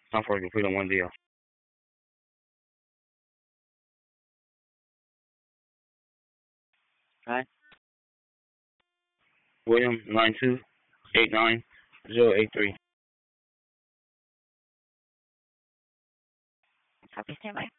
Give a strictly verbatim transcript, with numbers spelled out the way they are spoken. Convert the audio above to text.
Time for a complete on one deal. Hi. William nine two eight nine zero eight three. Copy, standby.